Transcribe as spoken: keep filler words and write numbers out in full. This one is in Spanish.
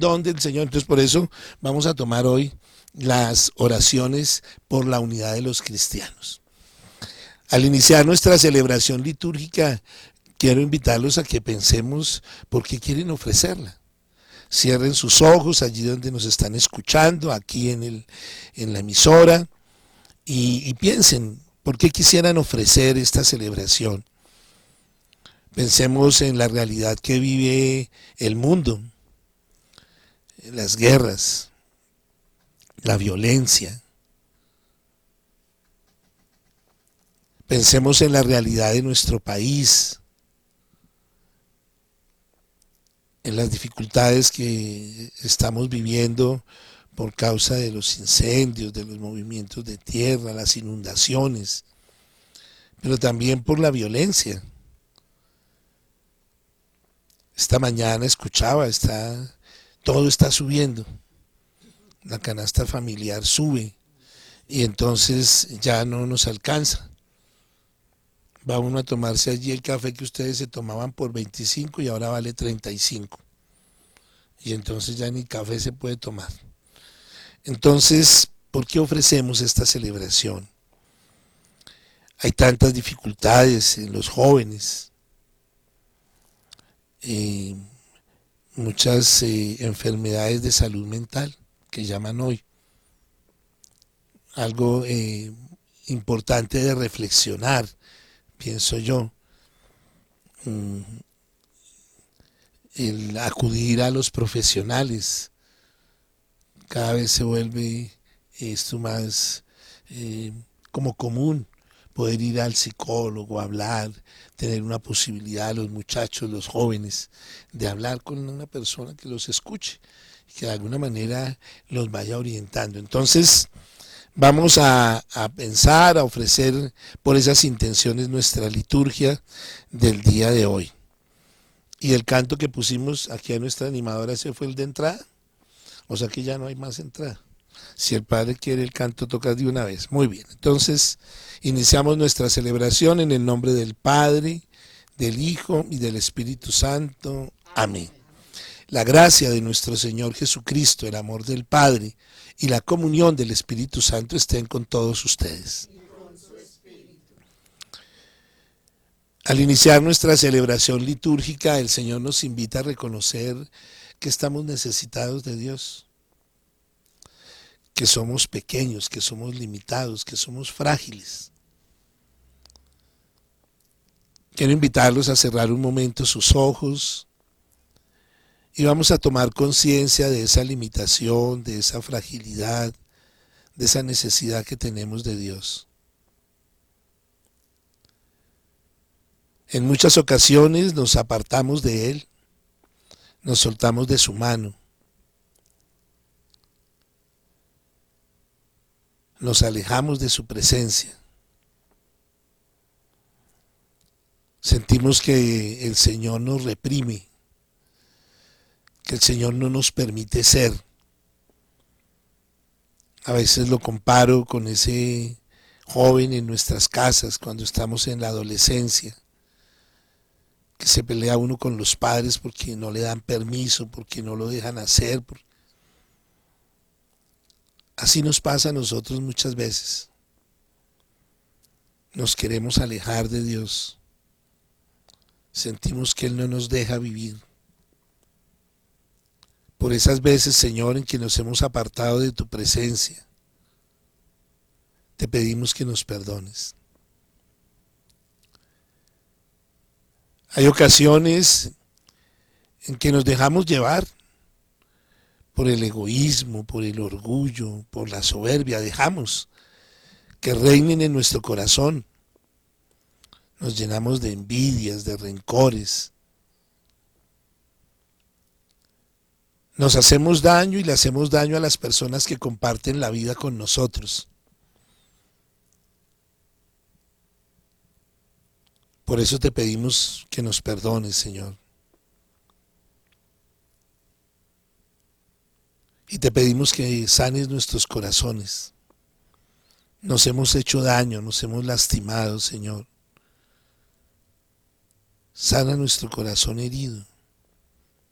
don del Señor. Entonces por eso vamos a tomar hoy las oraciones por la unidad de los cristianos. Al iniciar nuestra celebración litúrgica, quiero invitarlos a que pensemos por qué quieren ofrecerla. Cierren sus ojos allí donde nos están escuchando, aquí en, el, en la emisora, y, y piensen por qué quisieran ofrecer esta celebración. Pensemos en la realidad que vive el mundo, las guerras, la violencia. Pensemos en la realidad de nuestro país, en las dificultades que estamos viviendo por causa de los incendios, de los movimientos de tierra, las inundaciones, pero también por la violencia. Esta mañana escuchaba, está, todo está subiendo, la canasta familiar sube y entonces ya no nos alcanza. Va uno a tomarse allí el café que ustedes se tomaban por veinticinco y ahora vale treinta y cinco. Y entonces ya ni café se puede tomar. Entonces, ¿por qué ofrecemos esta celebración? Hay tantas dificultades en los jóvenes, eh, muchas eh, enfermedades de salud mental que llaman hoy. Algo eh, importante de reflexionar, pienso yo, el acudir a los profesionales. Cada vez se vuelve esto más eh, como común, poder ir al psicólogo, hablar, tener una posibilidad, los muchachos, los jóvenes, de hablar con una persona que los escuche y que de alguna manera los vaya orientando. Entonces, vamos a, a pensar, a ofrecer por esas intenciones nuestra liturgia del día de hoy. Y el canto que pusimos aquí a nuestra animadora, ese fue el de entrada. O sea que ya no hay más entrada. Si el Padre quiere, el canto toca de una vez. Muy bien, entonces iniciamos nuestra celebración en el nombre del Padre, del Hijo y del Espíritu Santo. Amén. La gracia de nuestro Señor Jesucristo, el amor del Padre y la comunión del Espíritu Santo estén con todos ustedes. Al iniciar nuestra celebración litúrgica, el Señor nos invita a reconocer que estamos necesitados de Dios, que somos pequeños, que somos limitados, que somos frágiles. Quiero invitarlos a cerrar un momento sus ojos y vamos a tomar conciencia de esa limitación, de esa fragilidad, de esa necesidad que tenemos de Dios. En muchas ocasiones nos apartamos de Él, nos soltamos de su mano, nos alejamos de su presencia. Sentimos que el Señor nos reprime, que el Señor no nos permite ser. A veces lo comparo con ese joven en nuestras casas cuando estamos en la adolescencia, que se pelea uno con los padres porque no le dan permiso, porque no lo dejan hacer. Así nos pasa a nosotros muchas veces. Nos queremos alejar de Dios. Sentimos que Él no nos deja vivir. Por esas veces, Señor, en que nos hemos apartado de tu presencia, te pedimos que nos perdones. Hay ocasiones en que nos dejamos llevar por el egoísmo, por el orgullo, por la soberbia. Dejamos que reinen en nuestro corazón. Nos llenamos de envidias, de rencores. Nos hacemos daño y le hacemos daño a las personas que comparten la vida con nosotros. Por eso te pedimos que nos perdones, Señor. Y te pedimos que sanes nuestros corazones. Nos hemos hecho daño, nos hemos lastimado, Señor. Sana nuestro corazón herido.